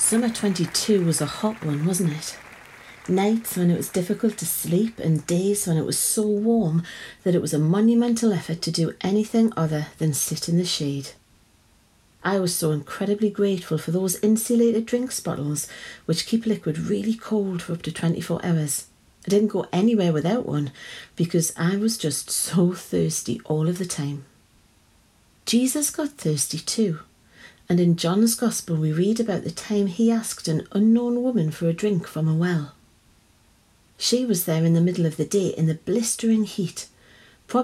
Summer 22 was a hot one, wasn't it? Nights when it was difficult to sleep and days when it was so warm that it was a monumental effort to do anything other than sit in the shade. I was so incredibly grateful for those insulated drinks bottles which keep liquid really cold for up to 24 hours. I didn't go anywhere without one because I was just so thirsty all of the time. Jesus got thirsty too. And in John's Gospel we read about the time he asked an unknown woman for a drink from a well. She was there in the middle of the day in the blistering heat,